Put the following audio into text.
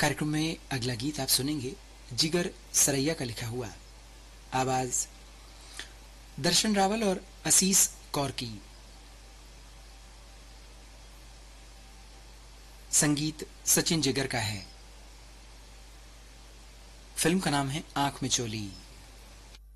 कार्यक्रम में अगला गीत आप सुनेंगे जिगर सरैया का लिखा हुआ, आवाज दर्शन रावल और आशीष कौर की, संगीत सचिन जिगर का है। फिल्म का नाम है आंख में चोली।